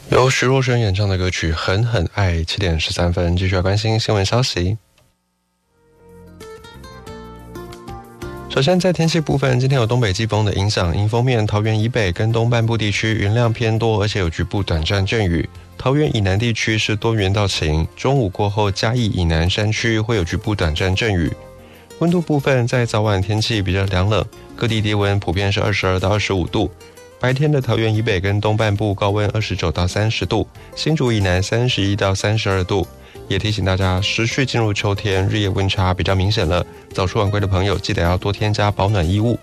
由徐若瑄演唱的歌曲《狠狠爱》7点13分，继续来关心新闻消息。首先在天气部分，今天有东北季风的影响，迎风面桃园以北跟东半部地区云量偏多，而且有局部短暂阵雨。桃园以南地区是多云到晴，中午过后嘉义以南山区会有局部短暂阵雨。温度部分，在早晚天气比较凉冷，各地低温普遍是22到25度。白天的桃园以北跟东半部高温29到30度，新竹以南31到32度。也提醒大家，时序进入秋天，日夜温差比较明显了，早出晚归的朋友记得要多添加保暖衣物。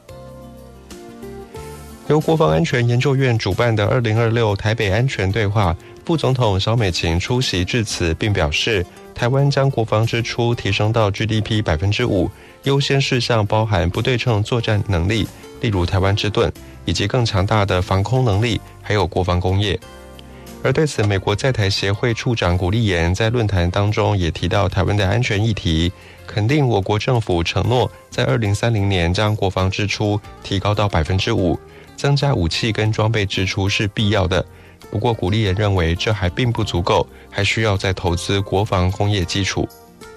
由国防安全研究院主办的2026台北安全对话，副总统萧美琴出席致辞，并表示，台湾将国防支出提升到 GDP 5%，优先事项包含不对称作战能力，例如台湾之盾，以及更强大的防空能力，还有国防工业。而对此，美国在台协会处长古立言在论坛当中也提到台湾的安全议题，肯定我国政府承诺在2030年将国防支出提高到 5%， 增加武器跟装备支出是必要的。不过古立言认为这还并不足够，还需要再投资国防工业基础。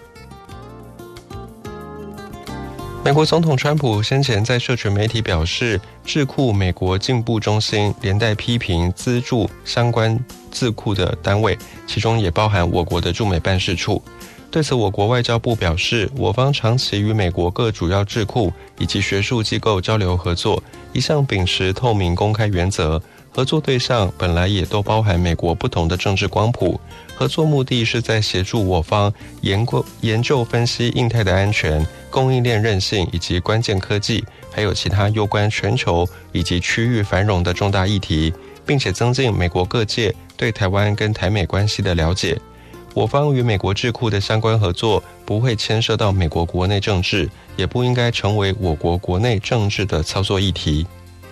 美国总统川普先前在社群媒体表示，智库美国进步中心连带批评资助相关智库的单位，其中也包含我国的驻美办事处。对此，我国外交部表示，我方长期与美国各主要智库以及学术机构交流合作，一向秉持透明公开原则，合作对象本来也都包含美国不同的政治光谱，合作目的是在协助我方研究分析印太的安全、供应链韧性以及关键科技，还有其他攸关全球以及区域繁荣的重大议题，并且增进美国各界对台湾跟台美关系的了解。我方与美国智库的相关合作不会牵涉到美国国内政治，也不应该成为我国国内政治的操作议题。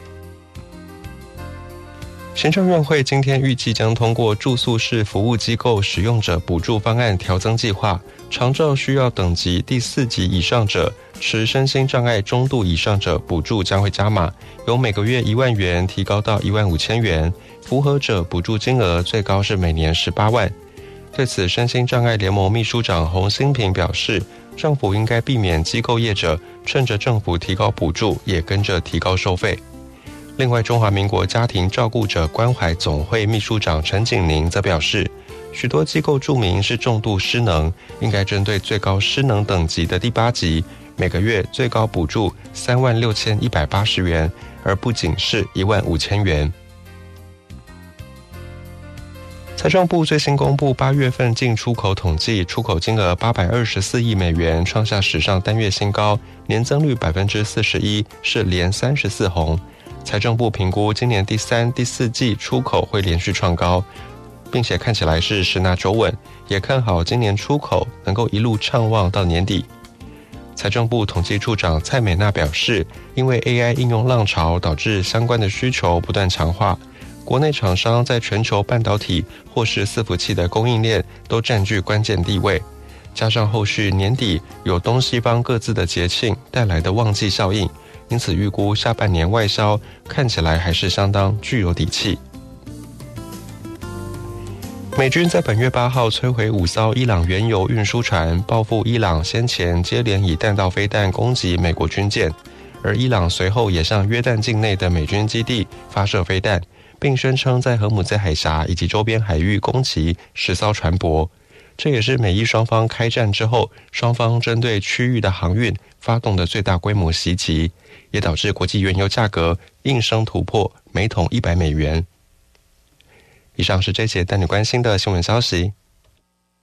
行政院会今天预计将通过住宿式服务机构使用者补助方案调增计划，长照需要等级第4级以上者，持身心障碍中度以上者补助将会加码，由每个月1万元提高到15000元，符合者补助金额最高是每年18万。对此，身心障碍联盟秘书长洪新平表示，政府应该避免机构业者趁着政府提高补助，也跟着提高收费。另外，中华民国家庭照顾者关怀总会秘书长陈景宁则表示，许多机构注明是重度失能，应该针对最高失能等级的第8级，每个月最高补助36180元，而不仅是15000元。财政部最新公布8月份进出口统计，出口金额824亿美元，创下史上单月新高，年增率 41%， 是连34红。财政部评估今年第3、第4季出口会连续创高，并且看起来是十拿九稳，也看好今年出口能够一路畅旺到年底。财政部统计处长蔡美娜表示，因为 AI 应用浪潮导致相关的需求不断强化，国内厂商在全球半导体或是伺服器的供应链都占据关键地位，加上后续年底有东西方各自的节庆带来的旺季效应，因此预估下半年外销看起来还是相当具有底气。美军在本月8号摧毁5艘伊朗原油运输船，报复伊朗先前接连以弹道飞弹攻击美国军舰，而伊朗随后也向约旦境内的美军基地发射飞弹，并宣称在荷姆兹海峡以及周边海域攻击10艘船舶。这也是美伊双方开战之后，双方针对区域的航运发动的最大规模袭击，也导致国际原油价格应声突破每桶100美元。以上是这节带你关心的新闻消息。